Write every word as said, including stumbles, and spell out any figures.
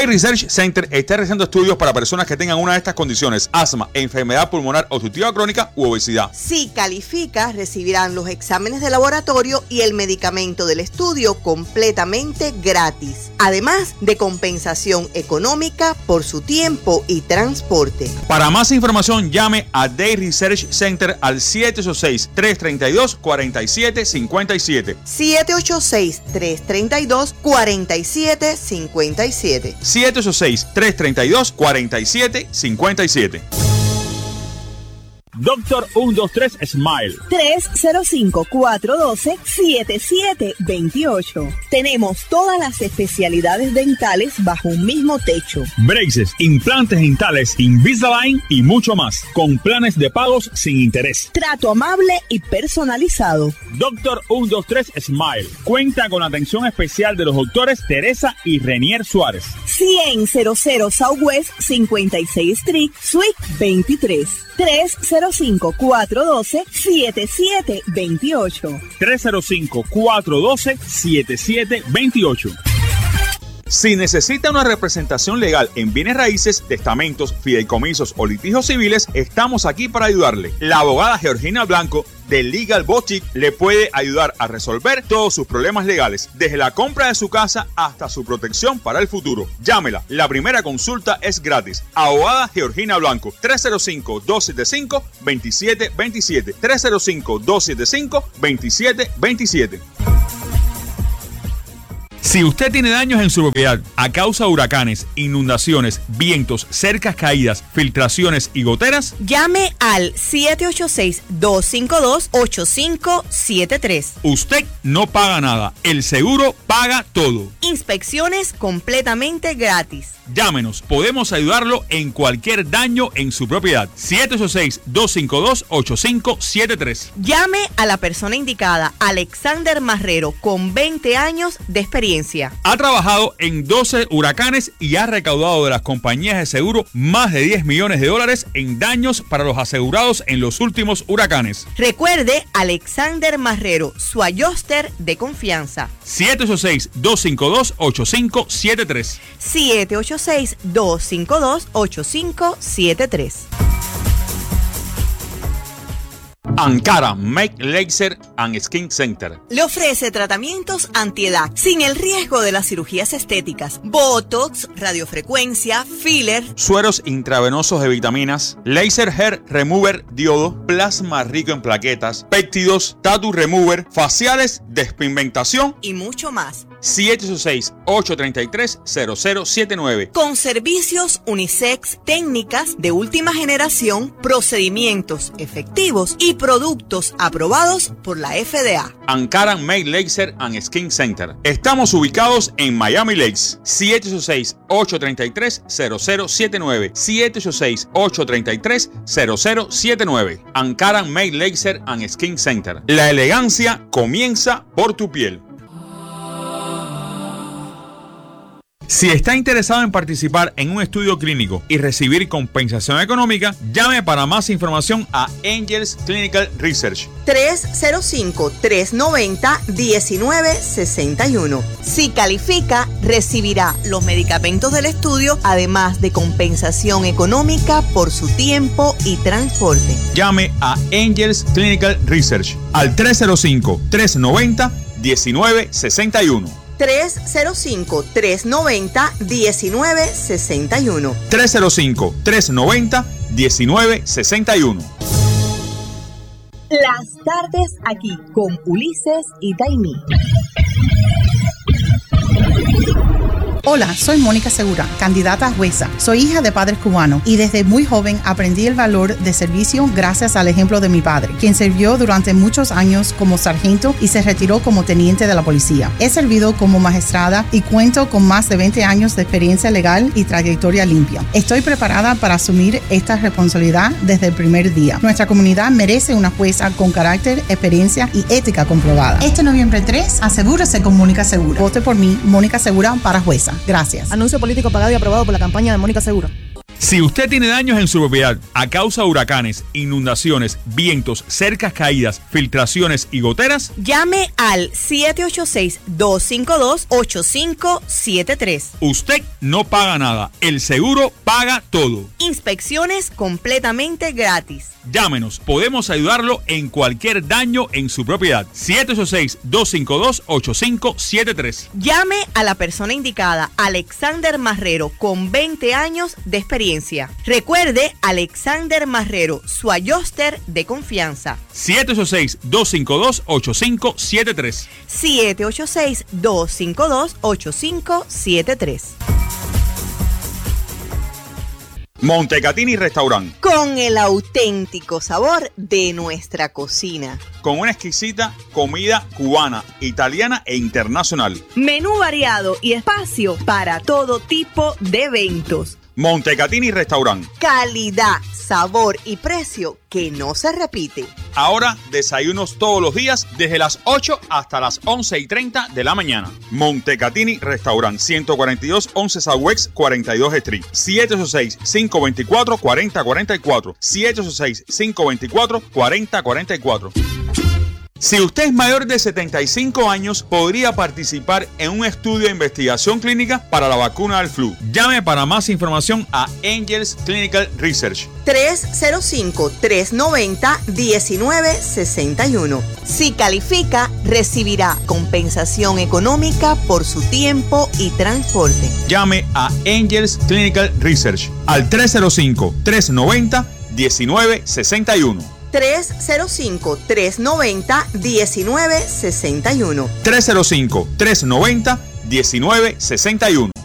Day Research Center está realizando estudios para personas que tengan una de estas condiciones: asma, enfermedad pulmonar obstructiva crónica u obesidad. Si califica, recibirán los exámenes de laboratorio y el medicamento del estudio completamente gratis, además de compensación económica por su tiempo y transporte. Para más información, llame a Day Research Center al siete ocho seis, tres tres dos, cuatro siete cinco siete. siete ocho seis, tres tres dos, cuatro siete cinco siete. siete ocho seis, tres tres dos, cuatro siete cinco siete. Doctor ciento veintitrés Smile. tres cero cinco, cuatro uno dos, siete siete dos ocho. Tenemos todas las especialidades dentales bajo un mismo techo. Braces, implantes dentales, Invisalign y mucho más. Con planes de pagos sin interés. Trato amable y personalizado. Doctor ciento veintitrés Smile. Cuenta con atención especial de los doctores Teresa y Renier Suárez. cien Southwest cincuenta y seis Street, Suite veintitrés. tres cero cinco, cuatro uno dos, siete siete dos ocho. tres cero cinco, cuatro uno dos, siete siete dos ocho. Si necesita una representación legal en bienes raíces, testamentos, fideicomisos o litigios civiles, estamos aquí para ayudarle. La abogada Georgina Blanco de Legal Boutique le puede ayudar a resolver todos sus problemas legales, desde la compra de su casa hasta su protección para el futuro. Llámela, la primera consulta es gratis. Abogada Georgina Blanco, tres cero cinco, dos siete cinco, dos siete dos siete, tres cero cinco, dos siete cinco, dos siete dos siete. Si usted tiene daños en su propiedad a causa de huracanes, inundaciones, vientos, cercas caídas, filtraciones y goteras, llame al siete ocho seis, dos cinco dos, ocho cinco siete tres. Usted no paga nada, el seguro paga todo. Inspecciones completamente gratis. Llámenos, podemos ayudarlo en cualquier daño en su propiedad. siete ocho seis, dos cinco dos, ocho cinco siete tres. Llame a la persona indicada, Alexander Marrero, con veinte años de experiencia. Ha trabajado en doce huracanes y ha recaudado de las compañías de seguro más de diez millones de dólares en daños para los asegurados en los últimos huracanes. Recuerde, Alexander Marrero, su adjuster de confianza. siete ocho seis, dos cinco dos, ocho cinco siete tres. siete ocho seis, dos cinco dos, ocho cinco siete tres. Ankara Make Laser and Skin Center le ofrece tratamientos antiedad sin el riesgo de las cirugías estéticas, botox, radiofrecuencia, filler, sueros intravenosos de vitaminas, laser hair remover diodo, plasma rico en plaquetas, péptidos, tattoo remover, faciales, despigmentación y mucho más. siete ocho seis, ocho tres tres, cero cero siete nueve. Con servicios unisex, técnicas de última generación, procedimientos efectivos y productos aprobados por la F D A. Ankara Make Laser and Skin Center. Estamos ubicados en Miami Lakes. siete ocho seis, ocho tres tres, cero cero siete nueve. siete ocho seis, ocho tres tres, cero cero siete nueve. Ankara Make Laser and Skin Center. La elegancia comienza por tu piel. Si está interesado en participar en un estudio clínico y recibir compensación económica, llame para más información a Angels Clinical Research. tres cero cinco, tres nueve cero, uno nueve seis uno. Si califica, recibirá los medicamentos del estudio, además de compensación económica por su tiempo y transporte. Llame a Angels Clinical Research al tres cero cinco, tres nueve cero, uno nueve seis uno. tres cero cinco, tres nueve cero, uno nueve seis uno. tres cero cinco, tres nueve cero, uno nueve seis uno. Las tardes aquí con Ulises y Taimí. Hola, soy Mónica Segura, candidata a jueza. Soy hija de padres cubanos y desde muy joven aprendí el valor de servicio gracias al ejemplo de mi padre, quien sirvió durante muchos años como sargento y se retiró como teniente de la policía. He servido como magistrada y cuento con más de veinte años de experiencia legal y trayectoria limpia. Estoy preparada para asumir esta responsabilidad desde el primer día. Nuestra comunidad merece una jueza con carácter, experiencia y ética comprobada. Este noviembre tres, asegúrese con Mónica Segura. Vote por mí, Mónica Segura, para jueza. Gracias. Anuncio político pagado y aprobado por la campaña de Mónica Segura. Si usted tiene daños en su propiedad a causa de huracanes, inundaciones, vientos, cercas caídas, filtraciones y goteras, llame al siete ocho seis, dos cinco dos, ocho cinco siete tres. Usted no paga nada, el seguro paga todo. Inspecciones completamente gratis. Llámenos, podemos ayudarlo en cualquier daño en su propiedad. siete ocho seis, dos cinco dos, ocho cinco siete tres. Llame a la persona indicada, Alexander Marrero, con veinte años de experiencia. Recuerde, Alexander Marrero, su adjuster de confianza. siete ocho seis, dos cinco dos, ocho cinco siete tres. siete ocho seis, dos cinco dos, ocho cinco siete tres. Montecatini Restaurant. Con el auténtico sabor de nuestra cocina. Con una exquisita comida cubana, italiana e internacional. Menú variado y espacio para todo tipo de eventos. Montecatini Restaurant. Calidad, sabor y precio que no se repite. Ahora desayunos todos los días desde las ocho hasta las once y treinta de la mañana. Montecatini Restaurant, ciento cuarenta y dos once Southwest cuarenta y dos Street. siete ocho seis, cinco dos cuatro, cuatro cero cuatro cuatro. siete ocho seis, cinco dos cuatro, cuatro cero cuatro cuatro. Si usted es mayor de setenta y cinco años, podría participar en un estudio de investigación clínica para la vacuna del flu. Llame para más información a Angels Clinical Research. tres cero cinco, tres nueve cero, uno nueve seis uno. Si califica, recibirá compensación económica por su tiempo y transporte. Llame a Angels Clinical Research al tres cero cinco, tres nueve cero, uno nueve seis uno. tres cero cinco, tres nueve cero, uno nueve seis uno. tres cero cinco, tres nueve cero, uno nueve seis uno.